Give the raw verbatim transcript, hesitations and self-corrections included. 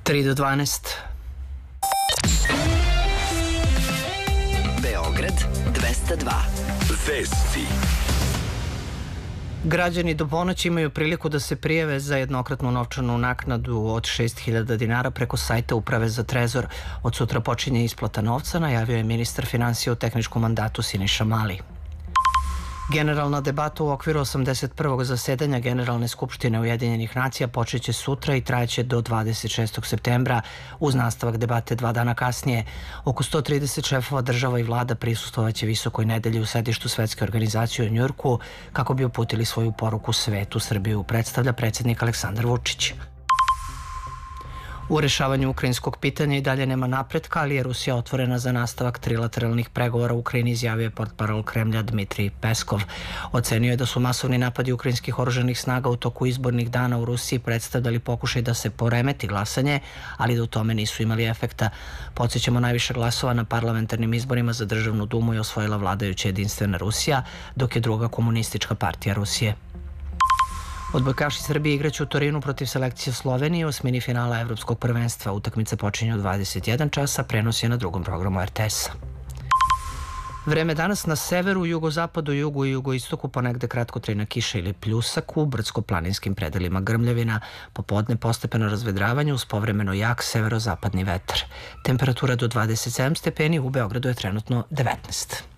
tri do dvanaest. Beograd dvesta dva. Vesti. Građani do ponoći imaju priliku da se prijave za jednokratnu novčanu naknadu od šest hiljada dinara preko sajta Uprave za trezor. Od sutra počinje isplata novca, najavio je ministar finansija u tehničkom mandatu Siniša Mali. Generalna debata u okviru osamdeset prvog zasedanja Generalne skupštine Ujedinjenih nacija počeće sutra i trajeće do dvadeset šestog septembra uz nastavak debate dva dana kasnije. Oko sto trideset šefova država i vlada prisustvovaće visokoj nedelji u sedištu Svetske organizacije u Njujorku kako bi uputili svoju poruku svetu. Srbiju predstavlja predsjednik Aleksandar Vučić. U rešavanju ukrajinskog pitanja i dalje nema napretka, ali je Rusija otvorena za nastavak trilateralnih pregovora u Ukrajini, izjavio je portparol Kremlja Dmitrij Peskov. Ocenio je da su masovni napadi ukrajinskih oružanih snaga u toku izbornih dana u Rusiji predstavljali pokušaj da se poremeti glasanje, ali da u tome nisu imali efekta. Podsjećamo, najviše glasova na parlamentarnim izborima za državnu dumu je osvojila vladajuća Jedinstvena Rusija, dok je druga Komunistička partija Rusije. Odbojkaši Srbije igraće u Torinu protiv selekcije Slovenije u osmini finala Evropskog prvenstva. Utakmica počinje u dvadeset jedan časa, prenos je na drugom programu er te es-a. Vreme danas na severu, jugozapadu, jugu i jugoistoku ponegde kratkotrajna kiša ili pljusak, u brdsko-planinskim predelima grmljavina, popodne postepeno razvedravanje uz povremeno jak severozapadni vetar. Temperatura do dvadeset sedam stepeni, u Beogradu je trenutno devetnaest.